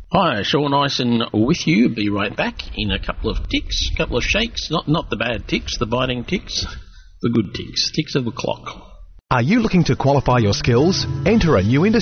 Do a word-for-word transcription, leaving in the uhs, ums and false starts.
Hi, Sean Ison with you. Be right back in a couple of ticks, a couple of shakes. Not not the bad ticks, the biting ticks, the good ticks, ticks of a clock. Are you looking to qualify your skills? Enter a new industry